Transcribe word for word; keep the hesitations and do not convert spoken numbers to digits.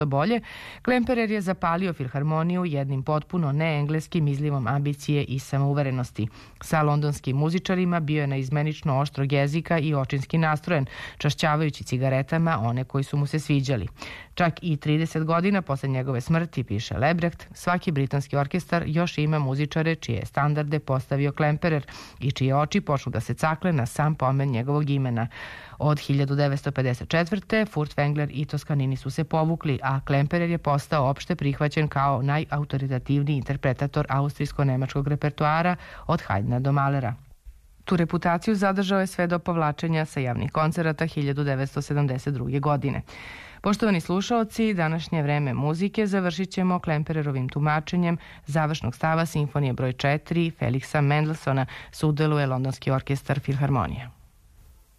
bolje, Klemperer je zapalio filharmoniju jednim potpuno neengleskim izlivom ambicije i samouverenosti. Sa londonskim muzičarima bio je neizmenično oštrog jezika i očinski nastrojen, čašćavajući cigaretama one koji su mu se sviđali. Čak i trideset godina posle njegove smrti, piše Lebrecht, svaki britanski orkestar još ima muzičare čije je standarde postavio Klemperer i čije oči počnu da se cakle na sam pomen njegovog imena. Od hiljadu devetsto pedeset četvrte. Furtwängler i Toscanini su se povukli, a Klemperer je postao opšte prihvaćen kao najautoritativniji interpretator austrijsko-nemačkog repertoara od Haydna do Mahlera. Tu reputaciju zadržao je sve do povlačenja sa javnih koncerata hiljadu devetsto sedamdeset druge. godine. Poštovani slušaoci, današnje vreme muzike završit ćemo Klempererovim tumačenjem završnog stava simfonije broj četiri Feliksa Mendelssohna, sudeluje Londonski orkestar Filharmonija.